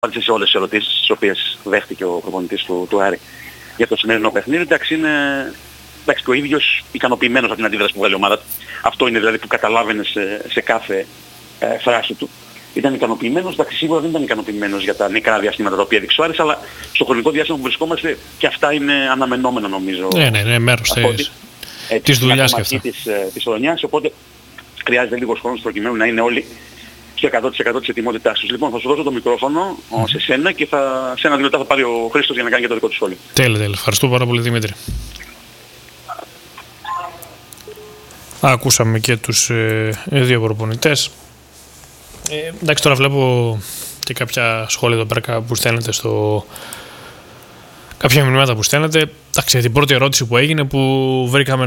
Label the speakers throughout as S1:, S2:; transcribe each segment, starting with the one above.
S1: απάντησε σε όλες τις ερωτήσεις τις οποίες δέχτηκε ο προπονητής του Άρη για το σημερινό παιχνίδι. Εντάξει, είναι και ο ίδιος ικανοποιημένος από την αντίδραση που βγάλει η ομάδα. Αυτό είναι δηλαδή που καταλάβαινε σε κάθε φράση του. Ήταν ικανοποιημένος, εντάξει, σίγουρα δεν ήταν ικανοποιημένος για τα νεκρά διαστήματα τα οποία έδειξε ο Άρης, αλλά στο χρονικό διάστημα που βρισκόμαστε και αυτά είναι αναμενόμενα νομίζω.
S2: Ναι, μέρος της δουλειάς και αυτά.
S1: Της χρονιάς, οπότε χρειάζεται λίγος χρόνος προκειμένου να είναι όλοι στο 100% της ετοιμότητάς τους. Λοιπόν, θα σου δώσω το μικρόφωνο σε σένα και σε ένα 2 λεπτά θα πάρει ο Χρήστος για να κάνει και το δικό του σχόλιο.
S2: Τέλεια. Ευχαριστώ πάρα πολύ, Δημήτρη. Ακούσαμε και τους δύο προπονητές. Εντάξει, τώρα βλέπω και κάποια σχόλια εδώ πέρα που στέλνετε κάποια μηνύματα που στέλνετε. Εντάξει, την πρώτη ερώτηση που έγινε που βρήκαμε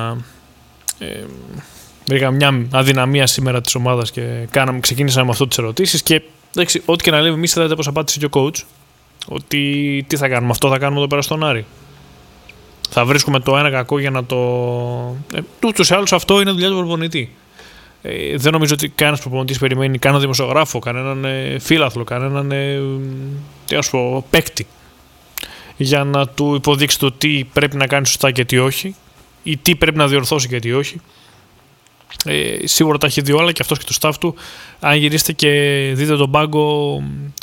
S2: μια αδυναμία σήμερα της ομάδας και ξεκίνησαμε με αυτό τις ερωτήσεις και εντάξει, ό,τι και να λέμε εμείς είδατε πώς απάντησε και ο coach ότι τι θα κάνουμε, αυτό θα κάνουμε εδώ πέρα στον Άρη. Θα βρίσκουμε το ένα κακό για να το... ούτως ή άλλως αυτό είναι δουλειά του προπονητή. Δεν νομίζω ότι κανένας προπονητής περιμένει κανέναν δημοσιογράφο, κανέναν φίλαθλο, κανέναν παίκτη για να του υποδείξει το τι πρέπει να κάνει σωστά και τι όχι ή τι πρέπει να διορθώσει και τι όχι. Σίγουρα τα έχει δει όλα και αυτός και το staff του. Αν γυρίσετε και δείτε τον πάγκο,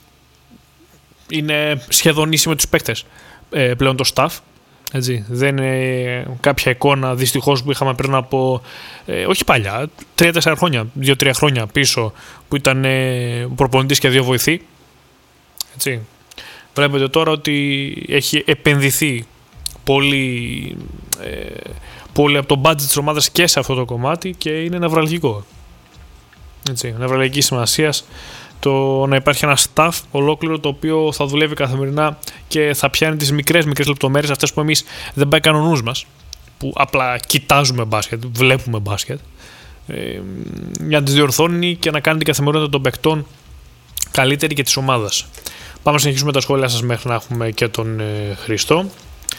S2: είναι σχεδόν ίση με τους παίκτες πλέον το staff. Έτσι. Δεν είναι κάποια εικόνα δυστυχώς που είχαμε πριν από όχι παλιά, 3-4 χρόνια, 2-3 χρόνια πίσω που ήταν ο προπονητής και 2 βοηθοί. Έτσι. Βλέπετε τώρα ότι έχει επενδυθεί πολύ από το budget της ομάδας και σε αυτό το κομμάτι και είναι νευραλγικό. Νευραλγική σημασίας το να υπάρχει ένα staff ολόκληρο το οποίο θα δουλεύει καθημερινά και θα πιάνει τις μικρές λεπτομέρειες αυτές που εμείς δεν πάει καν ο νους μας, που απλά κοιτάζουμε μπάσκετ, βλέπουμε μπάσκετ, για να τις διορθώνει και να κάνει την καθημερινότητα των παικτών καλύτερη και της ομάδας. Πάμε να συνεχίσουμε τα σχόλια σας μέχρι να έχουμε και τον Χριστό.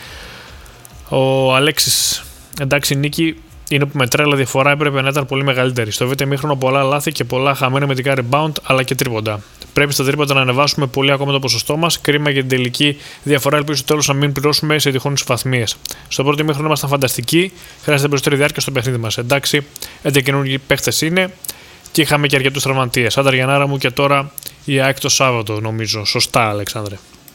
S2: Ο Αλέξης, εντάξει, νίκη είναι που με τρέλα διαφορά έπρεπε να ήταν πολύ μεγαλύτερη. Στο β' ημίχρονο πολλά λάθη και πολλά χαμένα μυντικά rebound αλλά και τρίποντα. Πρέπει στα τρίποντα να ανεβάσουμε πολύ ακόμα το ποσοστό μας. Κρίμα για την τελική διαφορά. Ελπίζω στο τέλος να μην πληρώσουμε σε τυχόν ισοβαθμίες. Στο πρώτο ημίχρονο ήμασταν φανταστικοί. Χρειάζεται περισσότερη διάρκεια στο παιχνίδι μας. Εντάξει, 11 καινούργιοι παίχτες είναι και είχαμε και αρκετούς τραυματίες. Άντα Γιαννάρα μου και τώρα η ΑΕΚ το Σάββατο, νομίζω. Σωστά, Αλεξάνδρε.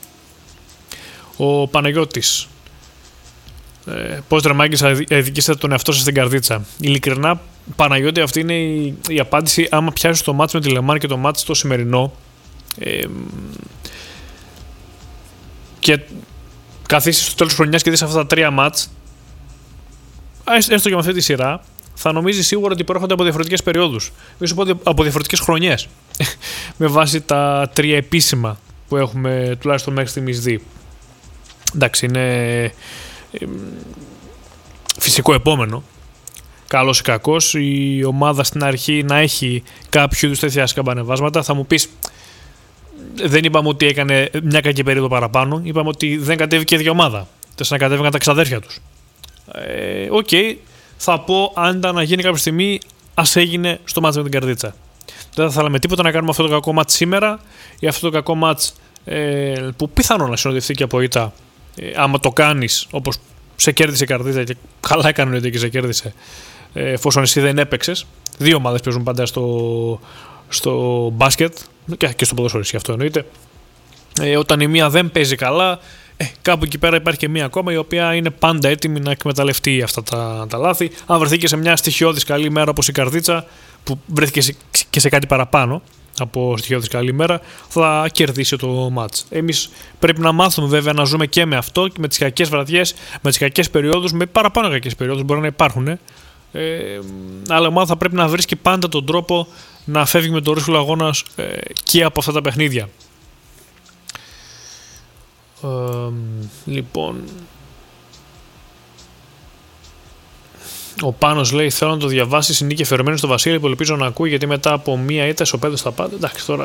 S2: Ο Παναγιώτης. Πώς τρεμάγκης αδικήσατε τον εαυτό σας στην καρδίτσα. Ειλικρινά, Παναγιώτη, αυτή είναι η απάντηση. Άμα πιάσεις το μάτς με τη Λεμάν και το μάτς το σημερινό και καθίσεις στο τέλος χρονιάς και δεις αυτά τα 3 μάτς, έστω και με αυτή τη σειρά, θα νομίζεις σίγουρα ότι προέρχονται από διαφορετικές περιόδους. Μη σου πω από διαφορετικές χρονιές. Με βάση τα 3 επίσημα που έχουμε τουλάχιστον μέχρι στιγμής δει. Εντάξει, είναι φυσικό επόμενο. Καλός ή κακός, η ομάδα στην αρχή να έχει κάποιο είδους τέτοια σκαμπανεβάσματα. Θα μου πεις, δεν είπαμε ότι έκανε μια κακή περίοδο παραπάνω. Είπαμε ότι δεν κατέβηκε η ίδια ομάδα. Θες να κατέβηκαν τα ξαδέρφια τους. Οκ, θα πω αν ήταν να γίνει κάποια στιγμή, ας έγινε στο μάτς με την καρδίτσα. Δεν θα θέλαμε τίποτα να κάνουμε αυτό το κακό μάτς σήμερα ή αυτό το κακό μάτς που πιθανόν να συνοδευτεί και από ήττα. Άμα το κάνεις όπως σε κέρδισε η καρδίτσα και καλά έκανε ότι και σε κέρδισε, εφόσον εσύ δεν έπαιξες. 2 ομάδες παίζουν πάντα στο μπάσκετ και στο ποδόσφαιρο, αυτό εννοείται. Όταν η μία δεν παίζει καλά, κάπου εκεί πέρα υπάρχει και μία ακόμα η οποία είναι πάντα έτοιμη να εκμεταλλευτεί αυτά τα λάθη. Αν βρεθεί και σε μια στοιχειώδης καλή μέρα όπως η καρδίτσα, που βρέθηκε και σε κάτι παραπάνω από στοιχειώδης καλή μέρα, θα κερδίσει το μάτς. Εμείς πρέπει να μάθουμε βέβαια να ζούμε και με αυτό, και με τις κακές βραδιές, με τις κακές περιόδους, με παραπάνω κακές περιόδους μπορεί να υπάρχουν. Αλλά η ομάδα θα πρέπει να βρίσκει πάντα τον τρόπο να φεύγει με το ρίσκο αγώνας και από αυτά τα παιχνίδια. Λοιπόν, ο Πάνος λέει: θέλω να το διαβάσει. Η νίκη αφιερωμένη στο Βασίλη που ελπίζω να ακούει, γιατί μετά από μία ήττα ισοπαίδωσε στα πάντα. Εντάξει, τώρα.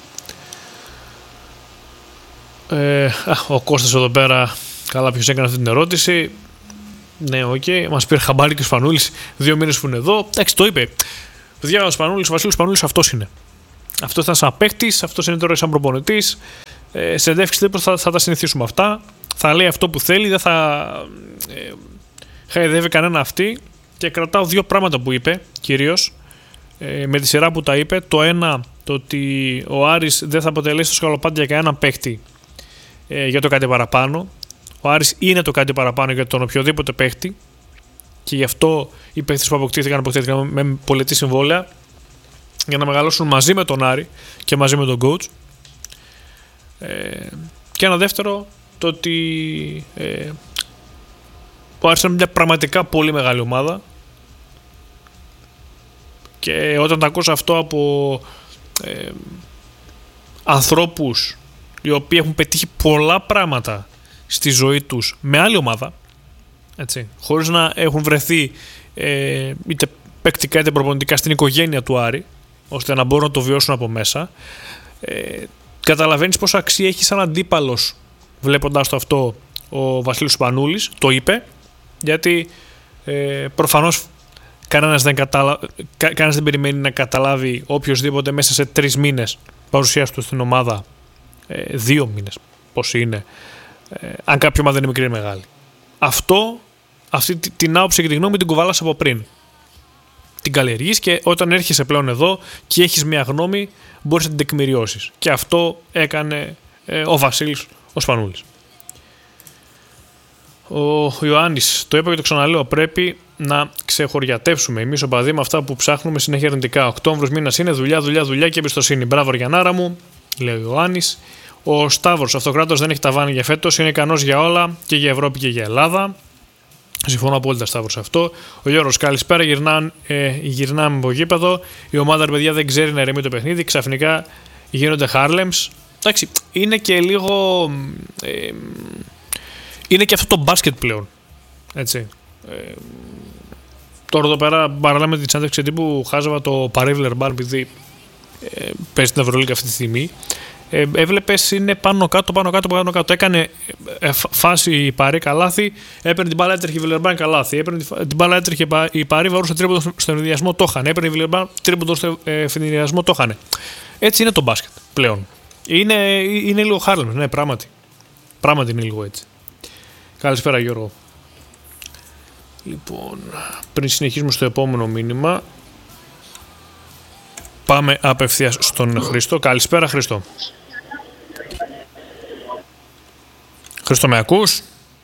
S2: Ο Κώστας εδώ πέρα. Καλά, ποιος έκανε αυτή την ερώτηση. Ναι, οκ. Μας πήρε χαμπάρι και ο Σπανούλης 2 μήνες που είναι εδώ. Εντάξει, το είπε. Παιδιά, ο Βασίλης Σπανούλης αυτός είναι. αυτός ήταν σαν παίκτης, αυτός είναι τώρα σαν προπονητής. Συνεντεύξεις τύπου θα τα συνηθίσουμε αυτά. Θα λέει αυτό που θέλει, δεν θα χαϊδεύει κανένα αυτή. Και κρατάω δύο πράγματα που είπε, κυρίως με τη σειρά που τα είπε. Το ένα, το ότι ο Άρης δεν θα αποτελέσει το σκαλοπάτι για κανέναν παίκτη για το κάτι παραπάνω. Ο Άρης είναι το κάτι παραπάνω για τον οποιοδήποτε παίκτη. Και γι' αυτό οι παίκτες που αποκτήθηκαν με πολετή συμβόλαια για να μεγαλώσουν μαζί με τον Άρη και μαζί με τον coach. Και ένα δεύτερο, το ότι ο Άρης είναι μια πραγματικά πολύ μεγάλη ομάδα και όταν τα ακούς αυτό από ανθρώπους οι οποίοι έχουν πετύχει πολλά πράγματα στη ζωή τους με άλλη ομάδα, έτσι, χωρίς να έχουν βρεθεί είτε παικτικά είτε προπονητικά στην οικογένεια του Άρη, ώστε να μπορούν να το βιώσουν από μέσα, καταλαβαίνεις πόσο αξία έχει σαν αντίπαλος βλέποντας το αυτό ο Βασίλης Σπανούλης. Το είπε γιατί προφανώς κανένας δεν περιμένει να καταλάβει οποιοσδήποτε μέσα σε 3 μήνες παρουσίας του στην ομάδα, 2 μήνες πόσοι είναι, αν κάποια ομάδα είναι μικρή ή μεγάλη. Αυτή την άποψη και τη γνώμη την κουβάλας από πριν. Την καλλιεργείς και όταν έρχεσαι πλέον εδώ και έχεις μια γνώμη μπορείς να την τεκμηριώσεις. Και αυτό έκανε ο Βασίλης ο Σπανούλης. Ο Ιωάννης, το είπα και το ξαναλέω, πρέπει να ξεχωριατεύσουμε εμείς οπαδοί με αυτά που ψάχνουμε συνέχεια αρνητικά. Οκτώβριος μήνας είναι δουλειά και εμπιστοσύνη. Μπράβο Γιαννάρα μου, λέει ο Ιωάννης. Ο Σταύρος, αυτοκράτορας δεν έχει ταβάνι για φέτος, είναι ικανός για όλα και για Ευρώπη και για Ελλάδα. Συμφωνώ απόλυτα, Σταύρο, σε αυτό. Ο Γιώργος, καλησπέρα. Γυρνάμε από γήπεδο. Η ομάδα, παιδιά, δεν ξέρει να ηρεμεί το παιχνίδι. Ξαφνικά γίνονται Χάρλεμς. Εντάξει, είναι και λίγο. Είναι και αυτό το μπάσκετ πλέον. Έτσι. Τώρα εδώ πέρα παραλάμε την συνέντευξη τύπου χάζευα το Παρίβλερ Μπαρ, επειδή παίζει στην Ευρωλίγκα αυτή τη στιγμή. Έβλεπες είναι πάνω κάτω. Έκανε φάση η Παρί καλάθι, έπαιρνε την μπάλα, έτρεχε η Βιλερμπάν καλάθι. Έπαιρνε την μπάλα, έτρεχε η Παρί, βαρούσε τρίποντο στον ενδιασμό, το είχαν. Έπαιρνε η Βιλερμπάν τρίποντο στον ενδιασμό, το είχαν. Έτσι είναι το μπάσκετ πλέον. Είναι λίγο Χάρλεμ, ναι, πράγματι. Πράγματι είναι λίγο έτσι. Καλησπέρα, Γιώργο. Λοιπόν, πριν συνεχίσουμε στο επόμενο μήνυμα, πάμε απευθείας στον Χρήστο. Καλησπέρα, Χρήστο. Χρήστο, με ακούς?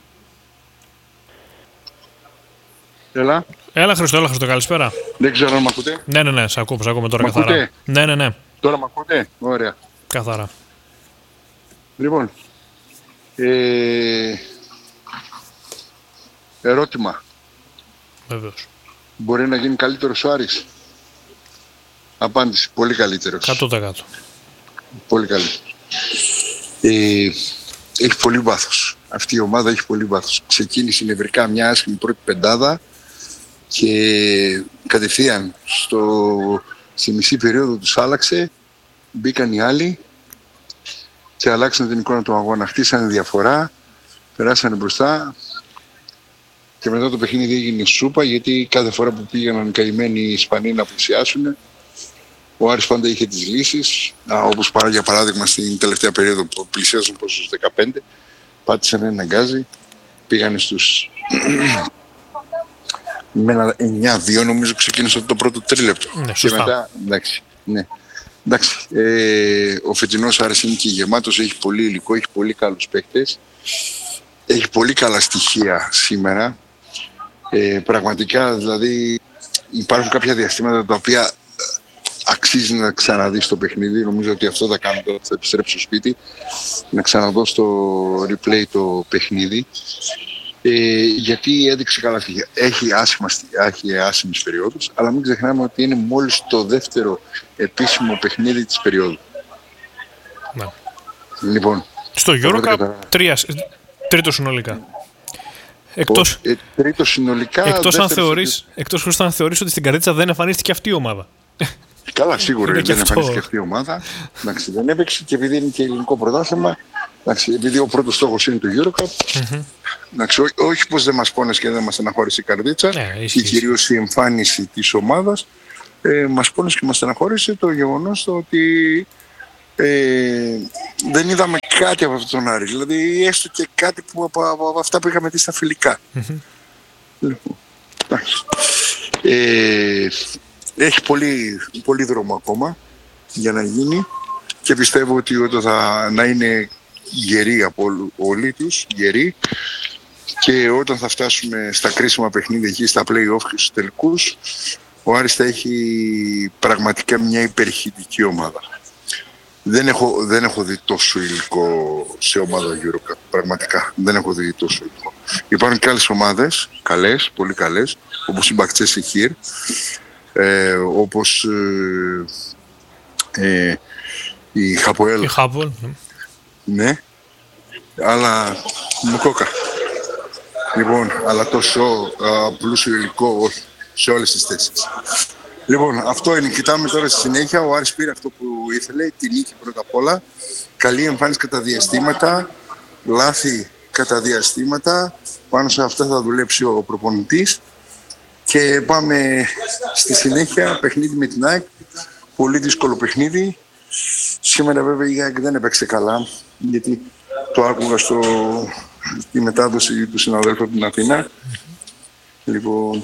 S2: Έλα, Χρήστο, καλησπέρα.
S3: Δεν ξέρω αν μ' ακούτε.
S2: Ναι, σε ακούμε τώρα καθαρά. Ναι.
S3: Τώρα μ' ακούτε, ωραία.
S2: Καθαρά.
S3: Λοιπόν, ερώτημα.
S2: Βεβαίως.
S3: Μπορεί να γίνει καλύτερος ο Άρης? Απάντηση, πολύ καλύτερος.
S2: 100%.
S3: Πολύ καλύτερος. Έχει πολύ βάθος. Αυτή η ομάδα έχει πολύ βάθος. Ξεκίνησε νευρικά μια άσχημη πρώτη πεντάδα και κατευθείαν στη μισή περίοδο τους άλλαξε. Μπήκαν οι άλλοι και αλλάξαν την εικόνα του αγώνα. Χτίσανε διαφορά, περάσανε μπροστά και μετά το παιχνίδι έγινε σούπα, γιατί κάθε φορά που πήγαιναν οι καημένοι οι Ισπανοί να πλησιάσουν, ο Άρης πάντα είχε τις λύσεις, όπως για παράδειγμα στην τελευταία περίοδο που πλησιάζουν προς τους 15, πάτησαν ένα γκάζι, πήγανε στους με ένα 9-2 νομίζω ξεκίνησε το πρώτο τρίλεπτο.
S2: Ναι,
S3: και μετά, εντάξει, ο φετινός Άρης είναι και γεμάτος, έχει πολύ υλικό, έχει πολύ καλούς παίκτες, έχει πολύ καλά στοιχεία σήμερα. Πραγματικά, δηλαδή, υπάρχουν κάποια διαστήματα τα οποία αξίζει να ξαναδεί στο παιχνίδι. Νομίζω ότι αυτό θα κάνω τώρα, θα επιστρέψω στο σπίτι, να ξαναδώ στο replay το παιχνίδι. Γιατί έδειξε καλά στοιχεία. Έχει άσχημες περιόδους, αλλά μην ξεχνάμε ότι είναι μόλις το δεύτερο επίσημο παιχνίδι της περίοδου.
S2: Ναι.
S3: Λοιπόν,
S2: στο Eurocup τρίτο συνολικά.
S3: Τρίτο συνολικά.
S2: Εκτός αν θεωρείς ότι στην καρδίτσα δεν εμφανίστηκε αυτή η ομάδα.
S3: Καλά, σίγουρα δεν εμφανίστηκε αυτή η ομάδα. Εντάξει, δεν έπαιξε και επειδή είναι και ελληνικό πρωτάθλημα. Επειδή ο πρώτος στόχος είναι το Eurocup. Εντάξει, όχι πως δεν μας πόνεσε και δεν μας στεναχώρησε η καρδίτσα, και κυρίως η εμφάνιση της ομάδας. μας πόνεσε και μας στεναχώρησε το γεγονός ότι δεν είδαμε κάτι από αυτόν τον Άρη. Δηλαδή έστω και κάτι από αυτά που είχαμε δει στα φιλικά. Λοιπόν, έχει πολύ δρόμο ακόμα για να γίνει και πιστεύω ότι όταν να είναι γεροί από όλοι τους, γεροί, και όταν θα φτάσουμε στα κρίσιμα παιχνίδια εκεί, στα play-off και στους τελικούς, ο Άρης θα έχει πραγματικά μια υπερηχητική ομάδα. Δεν έχω δει τόσο υλικό σε ομάδα EuroCup, πραγματικά. Δεν έχω δει τόσο υλικό. Υπάρχουν και άλλες ομάδες, καλές, πολύ καλές, όπως η Μπακτσέσι Χίρ, όπως η Χαποέλ. Ναι, αλλά Μουκόκα. Λοιπόν, αλλά τόσο πλούσιο υλικό όχι, σε όλες τις θέσεις. Λοιπόν, αυτό είναι. Κοιτάμε τώρα στη συνέχεια. Ο Άρης πήρε αυτό που ήθελε, τη νίκη πρώτα απ' όλα. Καλή εμφάνιση κατά διαστήματα, λάθη κατά διαστήματα. Πάνω σε αυτά θα δουλέψει ο προπονητής. Και πάμε στη συνέχεια, παιχνίδι με την ΑΕΚ. Πολύ δύσκολο παιχνίδι. Σήμερα βέβαια η ΑΕΚ δεν έπαιξε καλά, γιατί το άκουγα στη μετάδοση του συναδέλφου από την Αθήνα. Λοιπόν,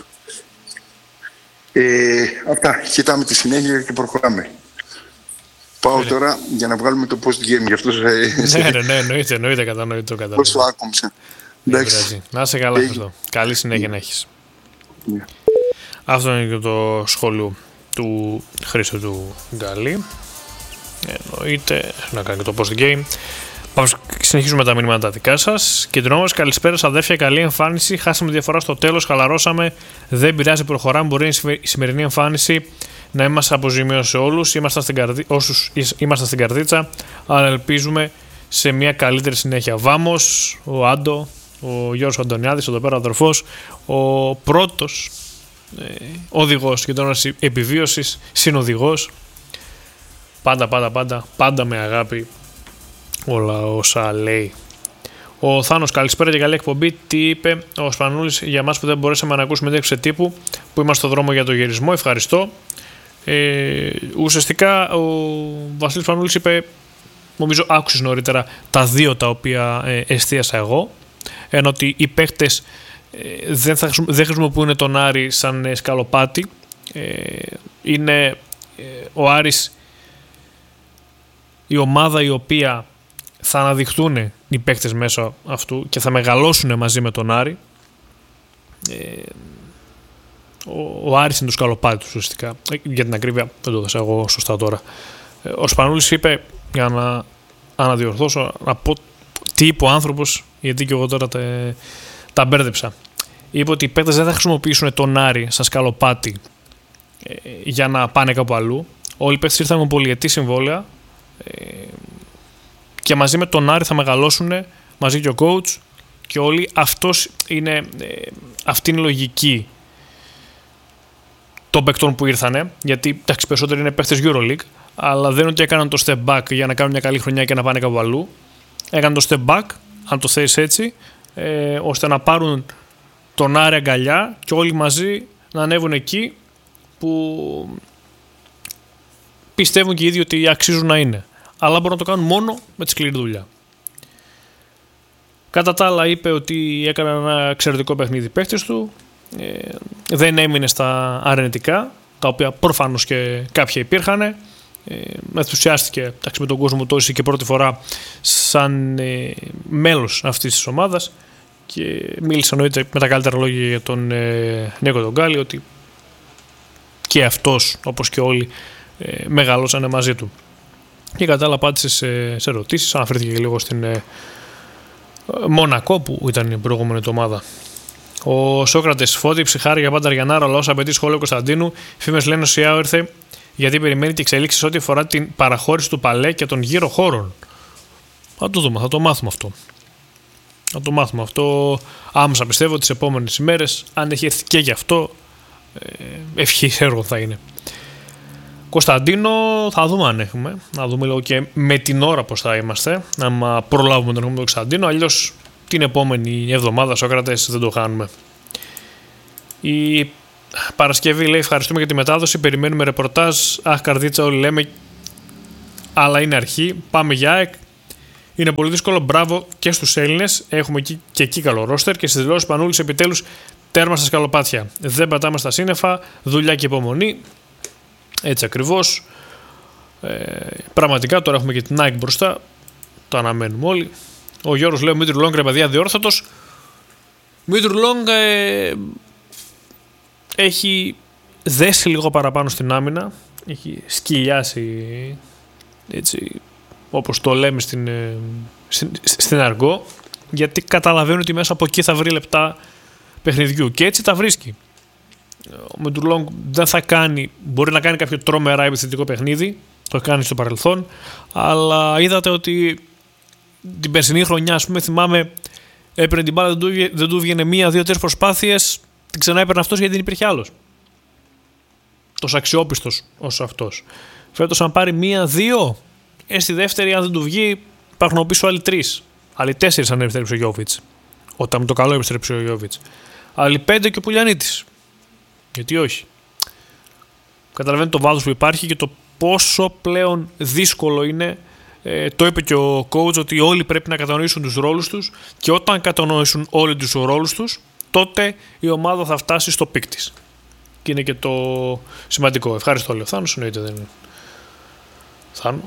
S3: αυτά. Κοιτάμε τη συνέχεια και προχωράμε. Πάω τώρα για να βγάλουμε το post-game. Γι' αυτό
S2: εννοείται, κατανοητό.
S3: Πώς το άκουμψα.
S2: Να είσαι καλά, αυτό. Καλή συνέχεια να έχεις. Αυτό είναι και το σχόλιο του Χρήστο του Γκάλη. Εννοείται να κάνει και το post-game. Συνεχίζουμε τα μηνύματα δικά σας. Κεντρινόμαστε, καλησπέρα αδέρφια, καλή εμφάνιση. Χάσαμε διαφορά στο τέλος, χαλαρώσαμε. Δεν πειράζει, προχωράμε. Μπορεί η σημερινή εμφάνιση να είμαστε αποζημίωση σε όλους. Όσους ήμασταν στην καρδίτσα, αλλά ελπίζουμε σε μια καλύτερη συνέχεια. Βάμος, ο Άντο, ο Γιώργος Αντωνιάδης, εδώ πέρα αδερφός, ο πρώτος οδηγός κεντρώνας επιβίωσης, συνοδηγός. Πάντα με αγάπη όλα όσα λέει. Ο Θάνος, καλησπέρα και καλή εκπομπή. Τι είπε ο Σπανούλης για μας που δεν μπορέσαμε να ακούσουμε τέτοιο τύπου που είμαστε στο δρόμο για το γυρισμό? Ευχαριστώ. Ουσιαστικά ο Βασίλης Σπανούλης είπε, νομίζω άκουσες νωρίτερα, τα δύο τα οποία εστίασα εγώ, ενώ ότι οι παίχτες δεν χρησιμοποιούν τον Άρη σαν σκαλοπάτι. Είναι ο Άρης η ομάδα η οποία θα αναδειχθούν οι παίκτες μέσω αυτού και θα μεγαλώσουν μαζί με τον Άρη. Ο Άρης είναι το σκαλοπάτι του ουσιαστικά. Για την ακρίβεια δεν το έδωσα εγώ σωστά τώρα. Ο Σπανούλης είπε, για να αναδιορθώσω, να πω τι είπε ο άνθρωπος, γιατί και εγώ τώρα τα μπέρδεψα. Είπε ότι οι παίκτες δεν θα χρησιμοποιήσουν τον Άρη σαν σκαλοπάτι για να πάνε κάπου αλλού. Όλοι οι παίκτες ήρθαν με πολυετή συμβόλαια και μαζί με τον Άρη θα μεγαλώσουν, μαζί και ο coach και όλοι. Αυτή είναι η λογική των παικτών που ήρθανε, γιατί εντάξει, περισσότεροι είναι παίκτες EuroLeague, αλλά δεν είναι ότι έκαναν το step back για να κάνουν μια καλή χρονιά και να πάνε κάπου αλλού. Έκαναν το step back, αν το θες έτσι, ώστε να πάρουν τον Άρη αγκαλιά και όλοι μαζί να ανέβουν εκεί που πιστεύουν και οι ίδιοι ότι αξίζουν να είναι. Αλλά μπορούν να το κάνουν μόνο με τη σκληρή δουλειά. Κατά τα άλλα είπε ότι έκανε ένα εξαιρετικό παιχνίδι παίχτης του, δεν έμεινε στα αρνητικά, τα οποία προφανώς και κάποια υπήρχαν. Ενθουσιάστηκε με τον κόσμο τόσο και πρώτη φορά σαν μέλος αυτής της ομάδας και μίλησε εννοείται με τα καλύτερα λόγια για τον Νίκο τον Γκάλη, ότι και αυτός όπως και όλοι μεγαλώσανε μαζί του. Και κατά άλλα απάντησε σε ερωτήσεις, αναφέρθηκε και λίγο στην Μονακό που ήταν η προηγούμενη εβδομάδα. Ο Σόκρατες, Φώτη, ψυχάρι για πάντα Αριανάρα, αλλά όσα απαιτεί σχόλιο Κωνσταντίνου. Φήμες λένε ο ΣΙΑΟ ήρθε γιατί περιμένει και εξελίξεις ό,τι αφορά την παραχώρηση του Παλέ και των γύρω χώρων. Θα το δούμε, θα το μάθουμε αυτό. Θα το μάθουμε αυτό άμεσα, πιστεύω, τις επόμενες ημέρες. Αν έχει έρθει και γι' αυτό, ευχής έργο θα είναι. Κωνσταντίνο, θα δούμε αν έχουμε. Να δούμε λίγο και με την ώρα πώς θα είμαστε. Να προλάβουμε τον Κωνσταντίνο. Αλλιώς την επόμενη εβδομάδα, Σόκρατες, δεν το χάνουμε. Η Παρασκευή λέει: ευχαριστούμε για τη μετάδοση. Περιμένουμε ρεπορτάζ. Αχ, καρδίτσα, όλοι λέμε. Αλλά είναι αρχή. Πάμε για ΑΕΚ. Είναι πολύ δύσκολο. Μπράβο και στους Έλληνες. Έχουμε και εκεί καλό ρόστερ. Και στις δηλώσεις Πανούλης επιτέλους τέρμα στα σκαλοπάτια. Δεν πατάμε στα σύννεφα. Δουλειά και υπομονή. Έτσι ακριβώς. Πραγματικά τώρα έχουμε και την ΑΕΚ μπροστά. Το αναμένουμε όλοι. Ο Γιώργος λέει: Μήτρου Λόγκ, ρε παιδιά, διόρθωτος. Μήτρου Λόγκ έχει δέσει λίγο παραπάνω στην άμυνα. Έχει σκυλιάσει, έτσι, όπως το λέμε στην αργό, γιατί καταλαβαίνει ότι μέσα από εκεί θα βρει λεπτά παιχνιδιού και έτσι τα βρίσκει. Ο Μήτρου Λόγκ δεν θα κάνει, μπορεί να κάνει κάποιο τρομερά επιθετικό παιχνίδι, το κάνει στο παρελθόν, αλλά είδατε ότι την περσινή χρονιά, ας πούμε, θυμάμαι, έπαιρνε την μπάλα, δεν του βγαινε 1, 2, 3 προσπάθειες, την ξανά έπαιρνε αυτός γιατί δεν υπήρχε άλλος. Τόσο αξιόπιστος όσο αυτός. Φέτος, αν πάρει 1, 2, στη δεύτερη, αν δεν του βγει, υπάρχουν πίσω άλλοι 3. Άλλοι 4 αν επιστρέψει ο Γιόβιτς. Όταν με το καλό επιστρέψει ο Γιόβιτς. Άλλοι 5 και ο Πουλιανίτης. Γιατί όχι. Καταλαβαίνετε το βάθος που υπάρχει και το πόσο πλέον δύσκολο είναι. Το είπε και ο coach ότι όλοι πρέπει να κατανοήσουν τους ρόλους τους και όταν κατανοήσουν όλοι τους ρόλους τους, τότε η ομάδα θα φτάσει στο πικ της. Και είναι και το σημαντικό. Ευχαριστώ, λέει ο Θάνος. Εννοείται δεν είναι. Θάνο.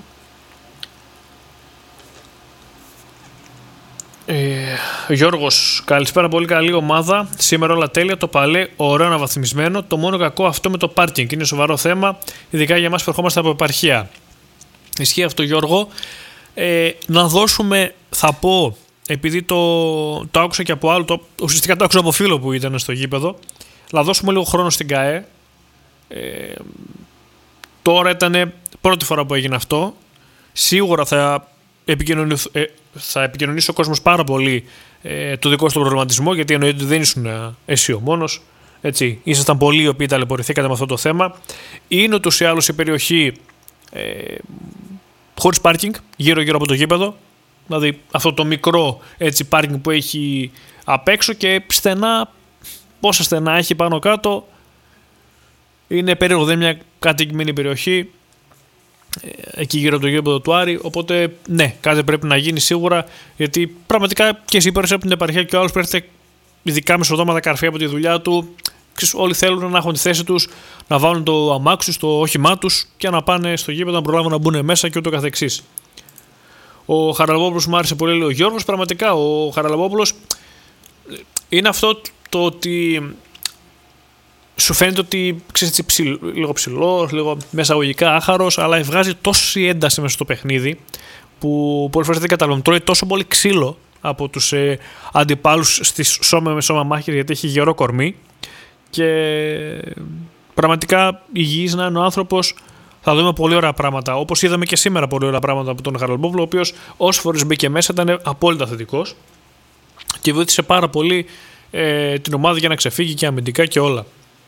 S2: Γιώργος, καλησπέρα, πολύ καλή ομάδα. Σήμερα όλα τέλεια. Το παλέ, ωραίο, αναβαθμισμένο. Το μόνο κακό αυτό με το πάρκινγκ. Είναι σοβαρό θέμα, ειδικά για εμάς που ερχόμαστε από επαρχία. Ισχύει αυτό, Γιώργο. Να δώσουμε, θα πω, επειδή το άκουσα και από άλλο, ουσιαστικά το άκουσα από φίλο που ήταν στο γήπεδο, να δώσουμε λίγο χρόνο στην ΚΑΕ. Τώρα ήταν πρώτη φορά που έγινε αυτό. Σίγουρα θα επικοινωνήσει ο κόσμος πάρα πολύ το δικό σου προβληματισμό, γιατί εννοείται ότι δεν ήσουν εσύ ο μόνος. Έτσι, ήσασταν πολλοί οι οποίοι ταλαιπωρηθήκατε με αυτό το θέμα. Είναι ούτως ή άλλως η περιοχή χωρίς πάρκινγκ γύρω-γύρω από το γήπεδο. Δηλαδή αυτό το μικρό, έτσι, πάρκινγκ που έχει απ' έξω και στενά, πόσα στενά έχει πάνω κάτω. Είναι περίεργο, δεν είναι μια κατοικημένη περιοχή εκεί γύρω από το γήπεδο του Άρη. Οπότε ναι, κάτι πρέπει να γίνει σίγουρα, γιατί πραγματικά και εσύ πέρασε από την επαρχία και ο άλλος πέρασε ειδικά μεσοδόματα καρφί από τη δουλειά του. Όλοι θέλουν να έχουν τη θέση τους, να βάλουν το αμάξι τους, το όχημά τους και να πάνε στο γήπεδο, να προλάβουν να μπουν μέσα και ούτω καθεξής. Ο Χαραλαμπόπουλος μου άρεσε πολύ, λέει ο Γιώργος. Πραγματικά ο Χαραλαμπόπουλος είναι αυτό το ότι σου φαίνεται ότι ξέρεις, λίγο ψηλός, λίγο μεσαγωγικά άχαρος, αλλά βγάζει τόση ένταση μέσα στο παιχνίδι που πολλές φορές δεν καταλαβαίνω. Τρώει τόσο πολύ ξύλο από τους αντιπάλους στις σώμα με σώμα μάχης, γιατί έχει γερό κορμί. Και πραγματικά υγιής να είναι ο άνθρωπος, θα δούμε πολύ ωραία πράγματα. Όπως είδαμε και σήμερα πολύ ωραία πράγματα από τον Χαραλαμπόπουλο, ο οποίος όσες φορές μπήκε μέσα ήταν απόλυτα θετικός και βοήθησε πάρα πολύ την ομάδα για να ξεφύγει και αμυντικά και όλα.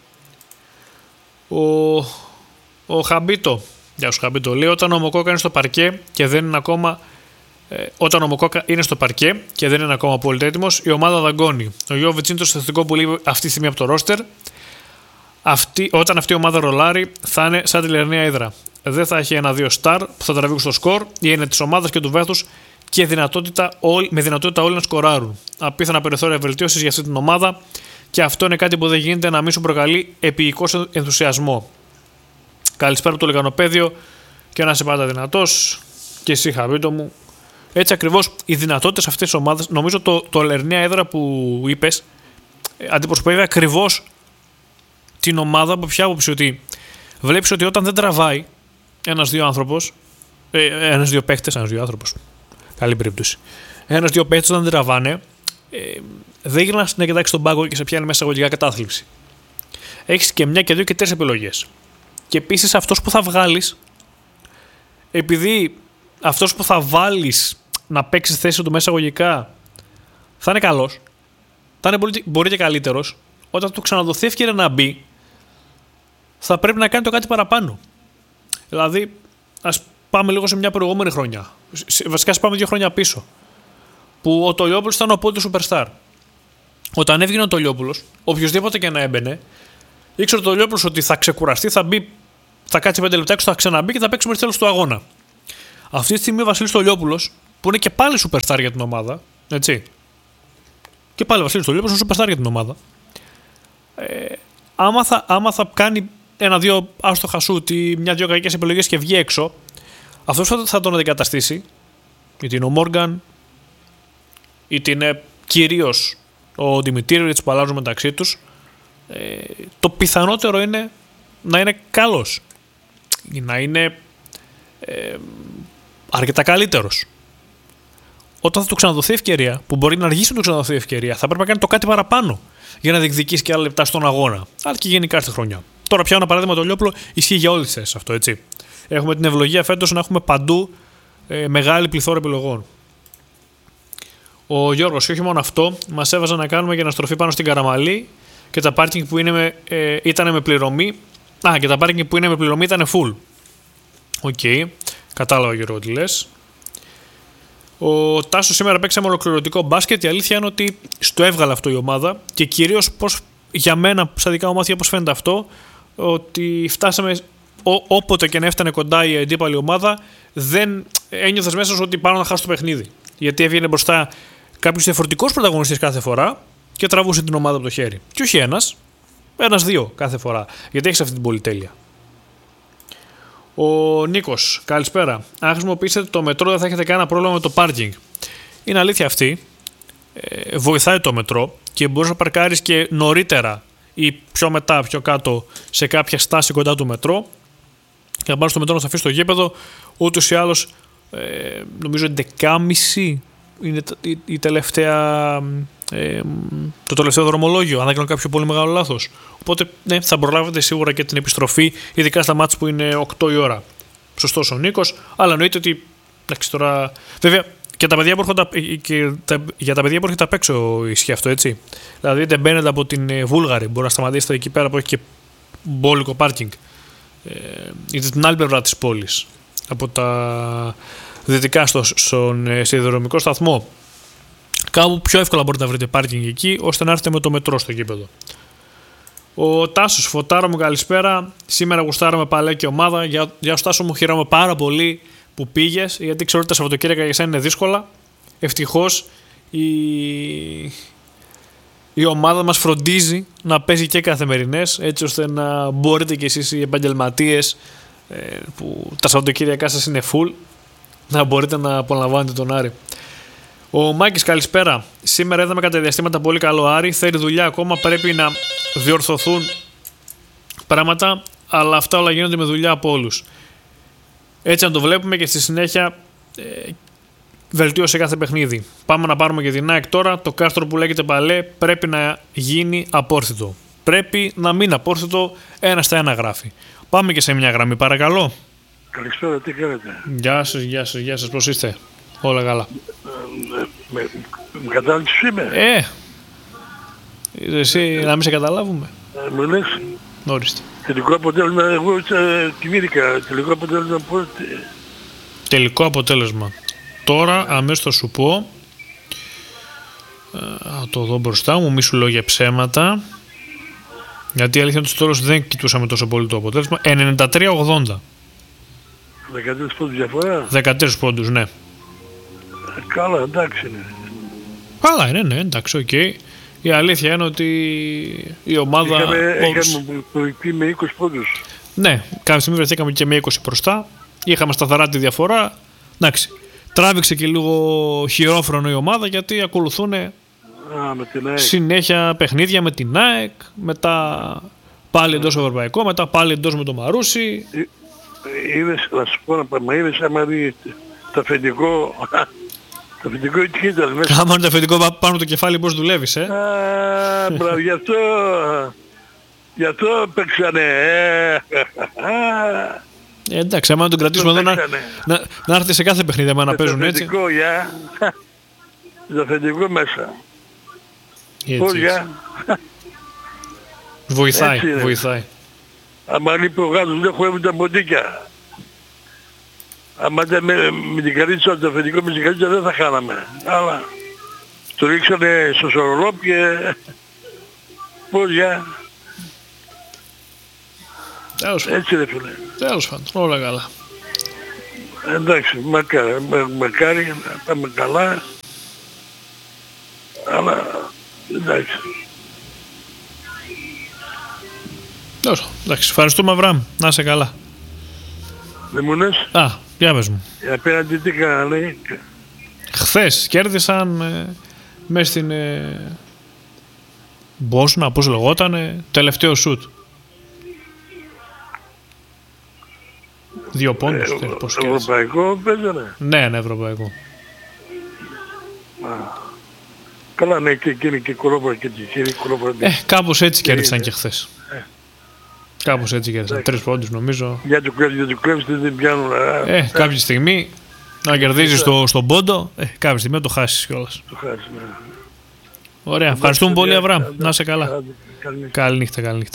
S2: Ο Χαμπίτο, γεια σου Χαμπίτο, λέει: όταν ο Μοκόκα είναι στο παρκέ και δεν είναι ακόμα. Όταν ο Μοκόκα είναι στο παρκέ και δεν είναι ακόμα απόλυτα έτοιμος, η ομάδα δαγκώνει. Ο Γιώβιτς είναι το στατιστικό που λείπει αυτή τη στιγμή από το ρόστερ. Όταν αυτή η ομάδα ρολάρει, θα είναι σαν τη Λερναία Ύδρα. Δεν θα έχει 1-2 στάρ που θα τραβήξουν στο σκορ, η έννοια της ομάδας και του βέθους και με δυνατότητα όλοι να σκοράρουν. Απίθανα περιθώρια βελτίωσης για αυτή την ομάδα και αυτό είναι κάτι που δεν γίνεται να μην σου προκαλεί επίοικος ενθουσιασμό. Καλησπέρα από το Λεγανοπαίδιο και να είσαι πάντα δυνατός. Και εσύ, Χαβίτο μου. Έτσι ακριβώς οι δυνατότητες αυτής της ομάδας, νομίζω το Λερναία Έδρα που είπες, αντιπροσωπεύει ακριβώς την ομάδα από ποια άποψη, ότι βλέπεις ότι όταν δεν τραβάει ένας-δύο παίχτες, καλή περίπτωση, ένας-δύο παίχτες όταν δεν τραβάνε, δεν γυρνάς να κοιτάξεις τον πάγκο και σε πιάνει μέσα αγωγικά κατάθλιψη. Έχεις και 1 και 2 και 3 επιλογές. Και επίσης αυτός που θα βγάλεις, επειδή αυτός που θα βάλεις να παίξει θέση του μέσα αγωγικά θα είναι καλός, θα είναι μπορεί και καλύτερος, όταν του ξαναδοθεί ευκαιρία να μπει, θα πρέπει να κάνει το κάτι παραπάνω. Δηλαδή, ας πάμε λίγο σε μια προηγούμενη χρονιά. Βασικά, ας πάμε 2 χρόνια πίσω. Που ο Τολιόπουλος ήταν ο απόλυτος superstar. Όταν έβγαινε ο Τολιόπουλος, οποιοδήποτε και να έμπαινε, Ήξερε το Λιόπουλος ότι θα ξεκουραστεί, θα κάτσει 5 λεπτά, θα ξαναμπεί και θα παίξει μέχρι τέλος του αγώνα. Αυτή τη στιγμή ο Βασίλης Στολιόπουλος, που είναι και πάλι superstar για την ομάδα, έτσι. Και πάλι ο Βασίλης Στολιόπουλος είναι superstar για την ομάδα. Άμα θα κάνει ένα-δύο άστοχα σουτ ή μια-δυο κακές επιλογές και βγει έξω, αυτός θα τον αντικαταστήσει. Είτε είναι ο Μόργαν, είτε είναι κυρίως ο Δημητήριου που αλλάζουν μεταξύ τους. Το πιθανότερο είναι να είναι καλός ή να είναι αρκετά καλύτερος. Όταν θα του ξαναδοθεί ευκαιρία, που μπορεί να αργήσει να του ξαναδοθεί ευκαιρία, θα πρέπει να κάνει το κάτι παραπάνω για να διεκδικήσει και άλλα λεπτά στον αγώνα. Αλλά και γενικά στη χρονιά. Τώρα πια ένα παράδειγμα το Λιόπουλο ισχύει για όλες τις θέσεις αυτό, έτσι. Έχουμε την ευλογία φέτος να έχουμε παντού μεγάλη πληθώρα επιλογών. Ο Γιώργος, και όχι μόνο αυτό, μας έβαζε να κάνουμε για να στροφή πάνω στην Καραμαλή και τα πάρκινγκ που ήταν με πληρωμή. Και τα πάρκινγκ που είναι με πληρωμή ήταν full. Οκ, κατάλαβα Γιώργο τι λες. Ο Τάσος σήμερα παίξαμε ολοκληρωτικό μπάσκετ. Η αλήθεια είναι ότι στο έβγαλε αυτό η ομάδα και κυρίως πώς για μένα, σαν δικά μου μάτια, πώς φαίνεται αυτό, ότι φτάσαμε όποτε και να έφτανε κοντά η αντίπαλη ομάδα, δεν ένιωθες μέσα σου ότι πάνω να χάσει το παιχνίδι. Γιατί έβγαινε μπροστά κάποιος διαφορετικός πρωταγωνιστής κάθε φορά και τραβούσε την ομάδα από το χέρι. Και όχι ένας-δύο κάθε φορά. Γιατί έχεις αυτή την πολυτέλεια. Ο Νίκος, καλησπέρα. Αν χρησιμοποιήσετε το μετρό, δεν θα έχετε κανένα πρόβλημα με το πάρκινγκ. Είναι αλήθεια αυτή. Βοηθάει το μετρό και μπορείς να παρκάρεις και νωρίτερα ή πιο μετά, πιο κάτω, σε κάποια στάση κοντά του μετρό. Και να πάρεις στο μετρό να σε αφήσει στο γήπεδο. Ούτως ή άλλως, νομίζω 11.30 είναι η τελευταία. Το τελευταίο δρομολόγιο, αν δεν κάνω κάποιο πολύ μεγάλο λάθος. Οπότε ναι, θα προλάβετε σίγουρα και την επιστροφή, ειδικά στα μάτς που είναι 8 η ώρα. Σωστός ο Νίκος, αλλά εννοείται ότι. Εντάξει, τώρα. Βέβαια και τα παιδιά που έρχονται, για τα παιδιά που έρχονται απ' έξω ισχύει αυτό, έτσι. Δηλαδή, είτε μπαίνετε από την Βούλγαρη, μπορεί να σταματήσετε εκεί πέρα που έχει και μπόλικο πάρκινγκ, είτε την άλλη πλευρά της πόλης, από τα δυτικά στον σιδηροδρομικό σταθμό. Κάπου πιο εύκολα μπορείτε να βρείτε πάρκινγκ εκεί, ώστε να έρθετε με το μετρό στο γήπεδο. Ο Τάσος, Φωτάρο μου, καλησπέρα. Σήμερα γουστάραμε παλέ και ομάδα. Για Τάσο μου, χαιρόμαι πάρα πολύ που πήγες, γιατί ξέρω ότι τα Σαββατοκύριακα για σένα είναι δύσκολα. Ευτυχώς η ομάδα μας φροντίζει να παίζει και καθημερινές, έτσι ώστε να μπορείτε κι εσείς οι επαγγελματίες που τα Σαββατοκύριακά σας είναι full, να μπορείτε να απολαμβάνετε τον Άρη. Ο Μάκης, καλησπέρα. Σήμερα είδαμε κατά διαστήματα πολύ καλό Άρη. Θέλει δουλειά ακόμα. Πρέπει να διορθωθούν πράγματα, αλλά αυτά όλα γίνονται με δουλειά από όλους. Έτσι να το βλέπουμε και στη συνέχεια βελτίωσε κάθε παιχνίδι. Πάμε να πάρουμε και την ΑΕΚ τώρα. Το κάστρο που λέγεται παλέ πρέπει να γίνει απόρθητο. Πρέπει να μην απόρθητο, 1-1 γράφει. Πάμε και σε μια γραμμή, παρακαλώ.
S4: Καλησπέρα, τι κάνετε?
S2: Γεια σας, πώς είστε? Όλα καλά.
S4: Με κατάληψη είμαι.
S2: Εσύ να μην σε καταλάβουμε.
S4: Μου λες.
S2: Ορίστε.
S4: Τελικό αποτέλεσμα, εγώ κοιμήθηκα. Τελικό αποτέλεσμα πότε?
S2: Τελικό αποτέλεσμα. Τώρα αμέσως θα σου πω. Το δω μπροστά μου, μη σου λέω για ψέματα. Γιατί η αλήθεια είναι ότι στο τέλος δεν κοιτούσαμε τόσο πολύ το αποτέλεσμα. 93-80.
S4: 13 πόντους διαφορά.
S2: 13 πόντους, ναι.
S4: Καλά, εντάξει είναι.
S2: Καλά είναι, ναι, εντάξει, οκ. Η αλήθεια είναι ότι η ομάδα.
S4: Είχαμε προηγηθεί με 20 πόντους.
S2: Ναι, κάποια στιγμή βρεθήκαμε και με 20 μπροστά. Είχαμε σταθερά τη διαφορά. Εντάξει. Τράβηξε και λίγο χειρόφρονο η ομάδα, γιατί ακολουθούν συνέχεια παιχνίδια με την ΑΕΚ. Μετά πάλι εντός ευρωπαϊκό, μετά πάλι εντός με το Μαρούσι.
S4: Είδες, να σου πω ένα πράγμα, είδες άμα δει το αφεντικό. Το αφεντικό ήταν μέσα.
S2: Άμα είναι το αφεντικό πάνω το κεφάλι, πώς δουλεύεις,
S4: Μπράβο, γι' αυτό παίξανε.
S2: Εντάξει, άμα να τον κρατήσουμε εδώ να έρθει σε κάθε παιχνίδι, άμα να παίζουν έτσι.
S4: Το αφεντικό μέσα. Πώς για.
S2: Βοηθάει.
S4: Άμα λείπει ο γάτος δεν χορεύουν τα ποντίκια. Άμα ήταν με την καρίτσα, το αφεντικό με την καρίτσα δεν θα χάναμε. Αλλά το ρίξανε στο σορολόπ και πώς για. Έτσι ρε φίλε.
S2: Τέλος πάντων, όλα καλά.
S4: Εντάξει, μακάρι να πάμε καλά. Αλλά εντάξει.
S2: Εντάξει, ευχαριστούμε Αβραάμ, να είσαι καλά.
S4: Δεν μου λες?
S2: Για πες μου.
S4: Απέναντι τι κάνανε?
S2: Χθες κέρδισαν μέσα στην Μπόσνα, πώς λεγότανε, τελευταίο σουτ. 2 πόντους.
S4: Ευρωπαϊκό παίζανε?
S2: Ναι, ευρωπαϊκό.
S4: Καλά, ναι, και εκείνη και κολόπρα και τη κολόπρα.
S2: Κάπως έτσι κέρδισαν και χθες. Κάπως έτσι κέρδισαν. 3 πόντους νομίζω.
S4: Για του κλέψεις δεν πιάνουν.
S2: Κάποια στιγμή να κερδίζεις στον πόντο, κάποια στιγμή να το χάσεις κιόλας.
S4: Το χάσεις, ναι.
S2: Ωραία, ευχαριστούμε πολύ Αβραάμ. Να είσαι καλά. Καληνύχτα.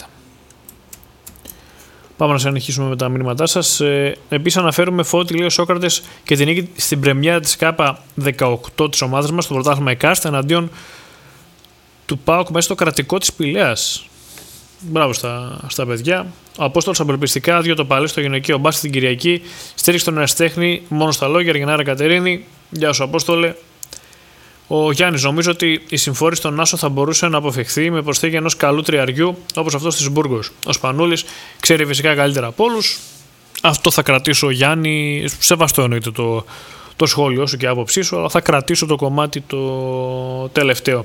S2: Πάμε να συνεχίσουμε με τα μηνύματά σας. Επίσης αναφέρουμε Φώτη, λέει ο Σόκρατες, και την νίκη στην πρεμιέρα της ΚΑΠΑ 18 της ομάδας μας στο πρωτάθλημα ΕΚΑΣΤ εναντίον του ΠΑΟΚ μέσα στο κρατικό της Πηλαίας. Μπράβο στα παιδιά. Ο Απόστολος απελπιστικά 2 το παλί στο γυναικείο μπάσκετ την Κυριακή. Στήριξε τον ερασιτέχνη μόνο στα λόγια. Αργενάρα Κατερίνη. Γεια σου Απόστολε. Ο Γιάννης, νομίζω ότι η συμφόρηση στον Άσο θα μπορούσε να αποφευχθεί με προσθήκη ενός καλού τριαριού όπως αυτός της Μπούργος. Ο Σπανούλης ξέρει φυσικά καλύτερα από όλους. Αυτό θα κρατήσω, Γιάννη. Σεβαστό εννοείται το σχόλιο σου και η άποψή σου, αλλά θα κρατήσω το κομμάτι το τελευταίο.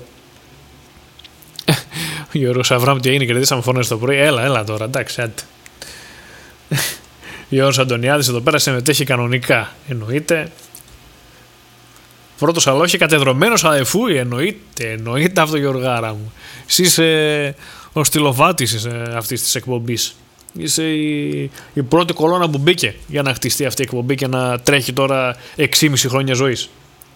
S2: Γιώργος Αβραάμ, τι έγινε, κερδίσαμε φωνές το πρωί. Έλα τώρα, εντάξει, άντε. Γιώργος Αντωνιάδης εδώ πέρα συμμετέχει κανονικά. Εννοείται. Πρώτος αλλά όχι κατεδρωμένος αδεφούι, εννοείται αυτό Γιωργάρα μου. Εσύ είσαι ο στυλοβάτης αυτής της εκπομπής. Είσαι η πρώτη κολόνα που μπήκε για να χτιστεί αυτή η εκπομπή και να τρέχει τώρα 6,5 χρόνια ζωής.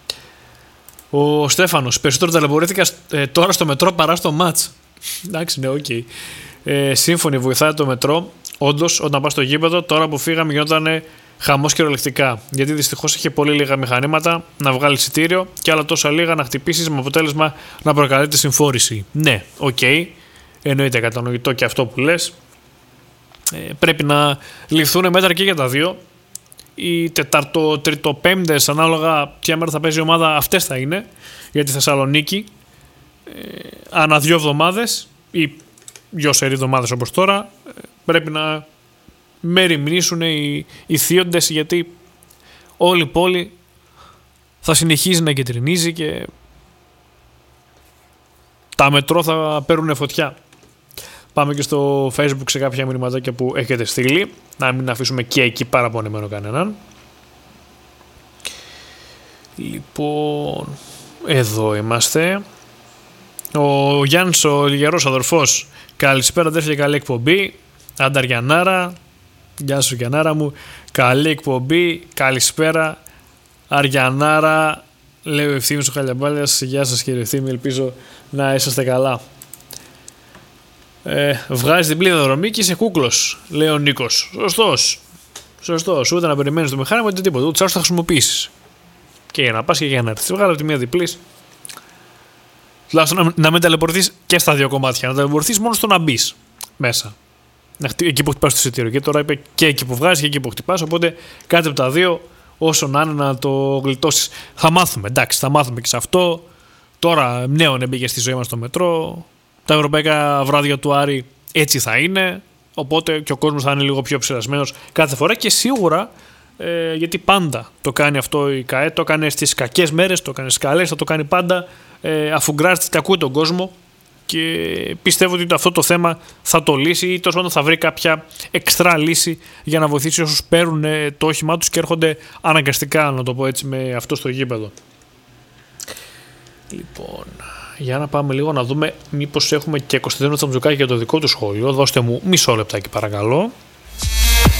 S2: Ο Στέφανος, περισσότερο ταλαιπωρήθηκα τώρα στο μετρό παρά στο μάτς. Εντάξει, ναι, οκ. Σύμφωνοι, βοηθάει το μετρό. Όντως, όταν πας στο γήπεδο, τώρα που φύγαμε γινόταν χαμός κυριολεκτικά. Γιατί δυστυχώς είχε πολύ λίγα μηχανήματα να βγάλει εισιτήριο και άλλα τόσα λίγα να χτυπήσεις με αποτέλεσμα να προκαλείται συμφόρηση. Ναι, οκ. Εννοείται κατανοητό και αυτό που λες. Πρέπει να ληφθούν μέτρα και για τα δύο. Οι Τετάρτο, Τρίτο, Πέμπτες, ανάλογα ποια μέρα θα παίζει η ομάδα, αυτές θα είναι για τη Θεσσαλονίκη. Ανά 2 εβδομάδες ή 2 σερί εβδομάδες όπως τώρα, πρέπει να μεριμνήσουν οι θείοντες, γιατί όλη η πόλη θα συνεχίζει να κεντρινίζει και τα μετρό θα παίρνουν φωτιά. Πάμε και στο Facebook σε κάποια μηνυματάκια που έχετε στείλει, να μην αφήσουμε και εκεί παραπονεμένο κανέναν. Λοιπόν, εδώ είμαστε. Ο Γιάννης ο Λιγερός αδερφός, καλησπέρα αδέρφια, καλή εκπομπή. Άντα Αριανάρα, γεια σου Γιαννάρα μου, καλή εκπομπή, καλησπέρα Αριανάρα, λέει ο Ευθύμης ο Χαλιαμπάλιας. Γεια σας κύριε Ευθύμη, ελπίζω να είσαστε καλά. Βγάζει την πλήθα δρομή και είσαι κούκλος, λέει ο Νίκος. Σωστός, ούτε να περιμένεις το μηχάνημα ούτε τίποτα, ούτε θα χρησιμοποιήσεις. Και για να πας και για να έρθεις, βγάλω τη μία διπλής. Τουλάχιστον να μην ταλαιπωρηθείς και στα 2 κομμάτια, να ταλαιπωρηθείς μόνο στο να μπεις μέσα. Εκεί που χτυπάς το εισιτήριο. Και τώρα είπε και εκεί που βγάζεις και εκεί που χτυπάς. Οπότε κάτι από τα δύο, όσο να είναι, να το γλιτώσεις. Θα μάθουμε, εντάξει, θα μάθουμε και σε αυτό. Τώρα νέον μπήκε στη ζωή μας το μετρό. Τα ευρωπαϊκά βράδια του Άρη έτσι θα είναι. Οπότε και ο κόσμος θα είναι λίγο πιο ψηλασμένος κάθε φορά. Και σίγουρα, γιατί πάντα το κάνει αυτό η ΚΑΕ, το έκανε στις κακές μέρες, το έκανε στις καλές, θα το κάνει πάντα, αφού γκράζεται και ακούει τον κόσμο. Και πιστεύω ότι αυτό το θέμα θα το λύσει ή τέλος πάντων θα βρει κάποια εξτρά λύση για να βοηθήσει όσους παίρνουν το όχημά τους και έρχονται αναγκαστικά, να το πω έτσι, με αυτό στο γήπεδο. Λοιπόν, για να πάμε λίγο να δούμε μήπως έχουμε και Κωνσταντίνο Τσαμτζουκάκη για το δικό του σχόλιο. Δώστε μου μισό λεπτάκι παρακαλώ.